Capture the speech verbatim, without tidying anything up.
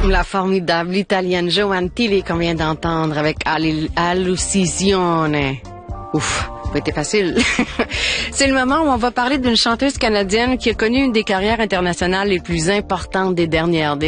La formidable italienne Joanne Tilly qu'on vient d'entendre avec Allucisione. Ouf, ça a été facile. C'est le moment où on va parler d'une chanteuse canadienne qui a connu une des carrières internationales les plus importantes des dernières